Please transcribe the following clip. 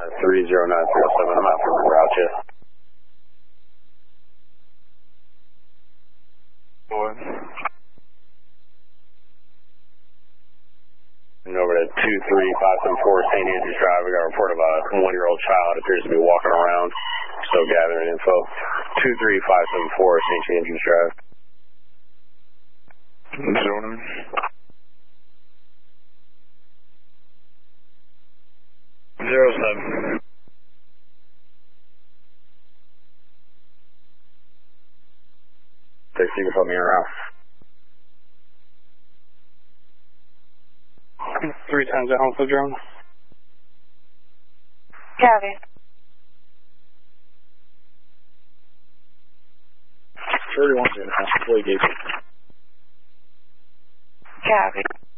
30907. I'm out for the route, yeah. And over to 23574 St. Andrews Drive, we got a report of a 1-year-old child appears to be walking around, still gathering info. 23574 St. Andrews Drive. 07. You can put me around. 3 times Alpha drone. Copy. 31 fully gated. Copy.